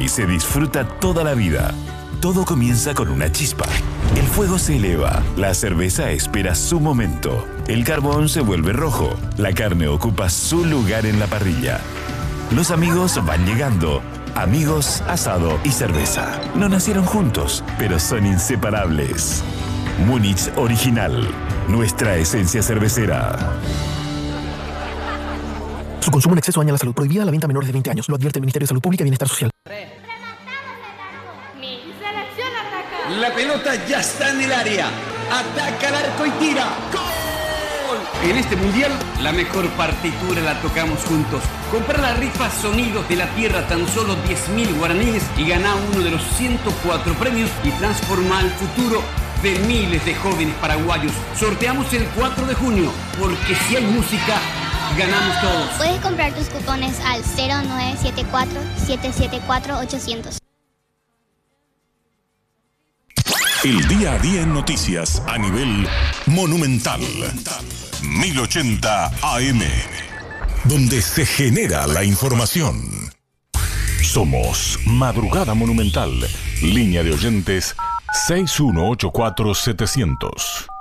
se disfruta toda la vida. Todo comienza con una chispa. El fuego se eleva, la cerveza espera su momento, el carbón se vuelve rojo, la carne ocupa su lugar en la parrilla. Los amigos van llegando. Amigos, asado y cerveza. No nacieron juntos, pero son inseparables. Múnich Original, nuestra esencia cervecera. Su consumo en exceso daña la salud. Prohibida la venta a menores de 20 años. Lo advierte el Ministerio de Salud Pública y Bienestar Social. Mi selección ataca. La pelota ya está en el área. Ataca al arco y tira. ¡Gol! En este mundial, la mejor partitura la tocamos juntos. Compra la rifa Sonidos de la Tierra, tan solo 10.000 guaraníes y gana uno de los 104 premios y transforma el futuro de miles de jóvenes paraguayos. Sorteamos el 4 de junio, porque si hay música, ganamos todos. Puedes comprar tus cupones al 0974-774-800. El día a día en noticias a nivel monumental. 1080 AM. Donde se genera la información. Somos Madrugada Monumental. Línea de oyentes 6184700.